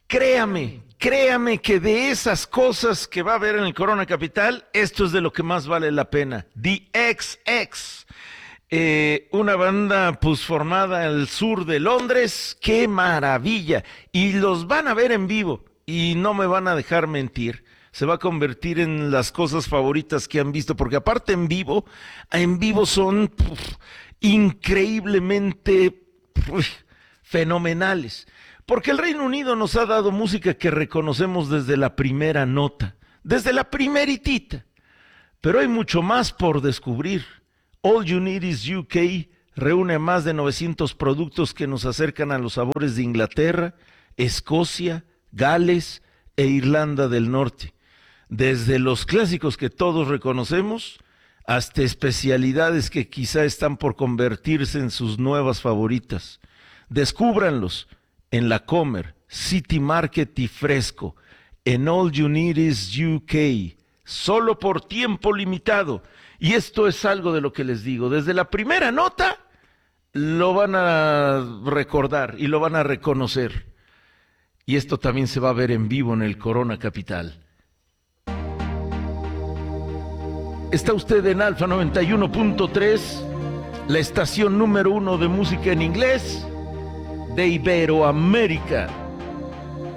Créame que de esas cosas que va a haber en el Corona Capital, esto es de lo que más vale la pena. The XX, una banda pues formada al sur de Londres, ¡qué maravilla! Y los van a ver en vivo y no me van a dejar mentir. Se va a convertir en las cosas favoritas que han visto, porque aparte en vivo son increíblemente fenomenales. Porque el Reino Unido nos ha dado música que reconocemos desde la primera nota, desde la primeritita. Pero hay mucho más por descubrir. All You Need Is UK reúne más de 900 productos que nos acercan a los sabores de Inglaterra, Escocia, Gales e Irlanda del Norte. Desde los clásicos que todos reconocemos hasta especialidades que quizá están por convertirse en sus nuevas favoritas. Descúbranlos en La Comer, City Market y Fresco, en All You Need Is UK, solo por tiempo limitado. Y esto es algo de lo que les digo, desde la primera nota lo van a recordar y lo van a reconocer. Y esto también se va a ver en vivo en el Corona Capital. Está usted en Alfa 91.3, la estación número 1 de música en inglés de Iberoamérica.